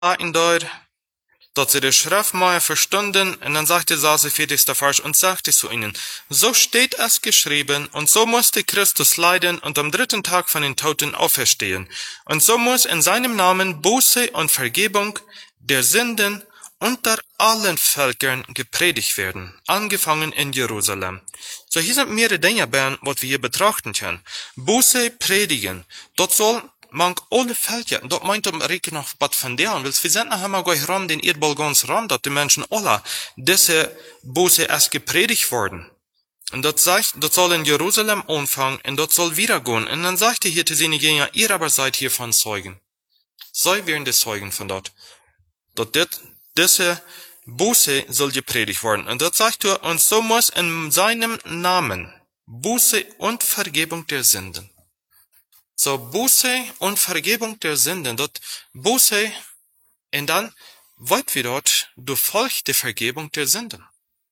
in dort, dass sie die Schrift mal verstanden, und dann sagte sie 40. Vers, und sagte zu ihnen, so steht es geschrieben, und so musste Christus leiden und am 3. Tag von den Toten auferstehen. Und so muss in seinem Namen Buße und Vergebung der Sünden unter allen Völkern gepredigt werden, angefangen in Jerusalem. So hier sind mehrere Dinge, was wir hier betrachten können. Buße predigen, dort soll man alle Völker, dort meint Reken noch was von der, und wir sind nachher mal gleich ran, den Erdball ganz ran, dass die Menschen alle, diese Buße erst gepredigt worden. Und dort sagt, dort soll in Jerusalem anfangen, und dort soll wieder gehen. Und dann sagt er hier zu seinen Jüngern, ihr aber seid hiervon Zeugen. Sei wären die Zeugen von dort. Dort diese Buße soll gepredigt werden. Und dort sagt er, und so muss in seinem Namen Buße und Vergebung der Sünden. So Buße und Vergebung der Sünden. Dort Buße, und dann weit wir dort, du folgst die Vergebung der Sünden.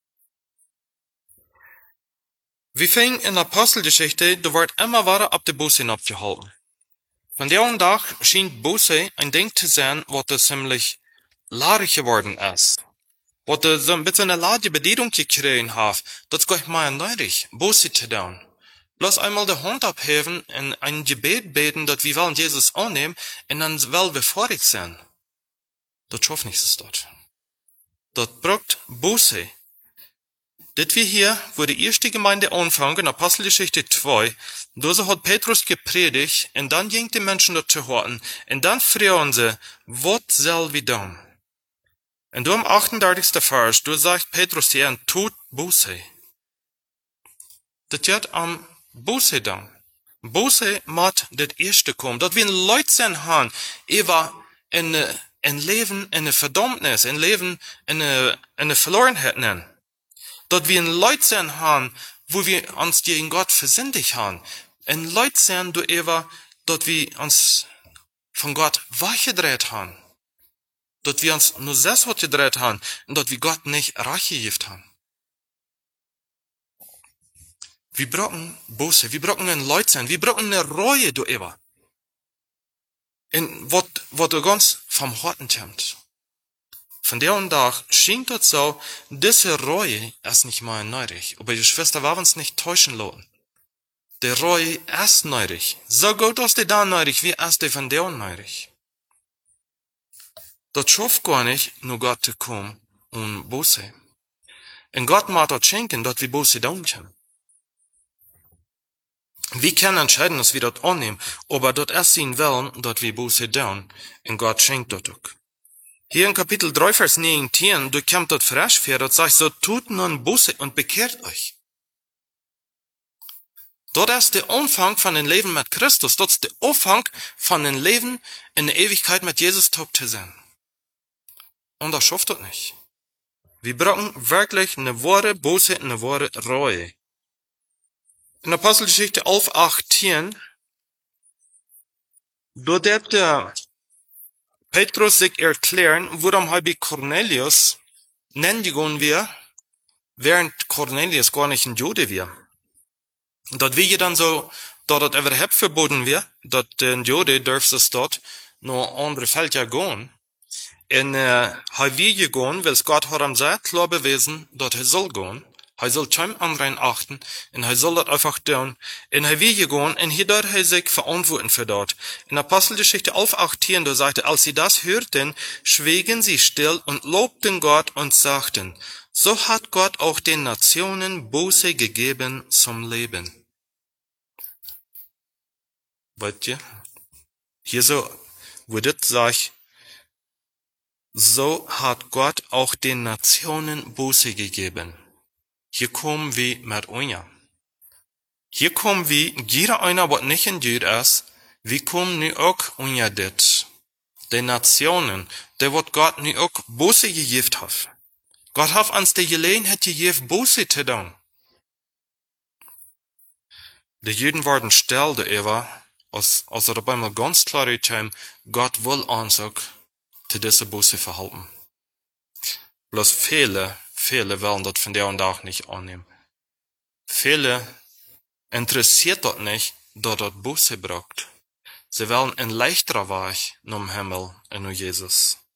Wir fingen in der Apostelgeschichte, du wird immer weiter ab der Buße hinabgehalten. Von der und Tag schien Buße ein Ding zu sein, was das ziemlich laarig geworden ist. Was du so ein bisschen eine lade Bedienung gekriegt hast, das geht mal neidig, Buße zu tun. Bloß einmal die Hand abheben und ein Gebet beten, dass wir wollen Jesus annehmen, und dann wollen wir vorig sein. Das schafft nichts dort. Das braucht Buße. Das wir hier, wo die erste Gemeinde anfangen, in Apostelgeschichte 2, da hat Petrus gepredigt, und dann ging die Menschen dort zu hören, und dann fragen sie, was soll wir tun? Und du am 38. Vers, du sagst Petrus hier, tut Buße. Das wird am Buße dann. Buße macht das erste kommen. Dort wir Leute sein haben, über ein Leben, eine Verdammnis, ein Leben, eine Verlorenheit nennen. Dort wir Leute sein haben, wo wir uns gegen Gott versündigt haben. Ein Leute sein, du über, dort wir uns von Gott weggedreht haben. Dort wir uns nur selbst was gedreht haben, und dort wir Gott nicht reingegeben haben. Wir brauchen Buße, wir brauchen ein Leut sein, wir brauchen eine Reue, du Eber. Und was du ganz vom Herzen kommt. Von der und Tag schien dort so, diese Reue ist nicht mal neidig. Aber die Schwester war uns nicht täuschen lassen. Die Reue ist neidig. So gut ist die da neidig, wie ist die von der neidig. Das schafft gar nicht, nur Gott zu kommen und Buße. Und Gott macht das schenken, dass wir Buße tun können. Wir können entscheiden, dass wir das annehmen, aber dort ist sein Willen, dass wir Buße tun, und Gott schenkt das auch. Hier in Kapitel 3, Vers 19, du kommt dort frisch vor, dort sagt so, tut nun Buße und bekehrt euch. Dort ist der Anfang von dem Leben mit Christus, dort ist der Anfang von dem Leben in der Ewigkeit mit Jesus tot zu sein. Und das schafft das nicht. Wir brauchen wirklich eine wahre Buße, eine wahre Reue. In Apostelgeschichte 11, 18, dort hat der Petrus sich erklären, warum habe Cornelius nennen wir, während Cornelius gar nicht ein Jude war. Dort wir dann so, dort das überhaupt verboten wird, dort ein Jude darf es dort nur andere Felder gehen. Und er will gehen, weil Gott hat ihm sehr klar bewiesen, dass er soll gehen. Er soll keinem anderen achten, und er soll das einfach tun. Und er will gehen, und hier dort er sich verantworten für dort. In Apostelgeschichte 11, 18, da sagte, als sie das hörten, schwiegen sie still und lobten Gott und sagten, so hat Gott auch den Nationen Buße gegeben zum Leben. Weißt ihr? Hier so, wo das sagt, so hat Gott auch den Nationen Buße gegeben. Hier kommen wir mit uns. Hier kommen wir, jeder einer, was nicht in Jud ist, wir kommen nu auch unter das. Die Nationen, der wird Gott nu auch Buße gegeben hat. Gott hat uns die Gelegenheit gegeben, Buße zu tun. Die Juden waren still, der Eva, als er dabei mal ganz klar kam, Gott will uns auch zu dieser Buße verhalten. Bloß viele wollen das von der und auch nicht annehmen. Viele interessiert das nicht, dass das Buße braucht. Sie wollen ein leichterer Weg zum Himmel und nur Jesus.